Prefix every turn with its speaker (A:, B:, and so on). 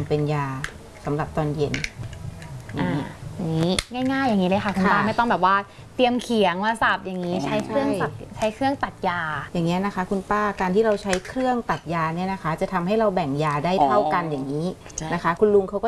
A: เป็นยาสำหรับตอนเย็น
B: นี้ง่ายๆอย่างนี้เลยค่ะคุณป้าไม่ต้องแบบว่าเตรียมเขียงมาสับอย่างนี้ใช้เครื่องตัดยา
A: อย่างเงี้ยนะคะคุณป้าการที่เราใช้เครื่องตัดยาเนี่ยนะคะจะทำให้เราแบ่งยาได้เท่ากันอย่างนี้นะคะคุณลุงเขาก็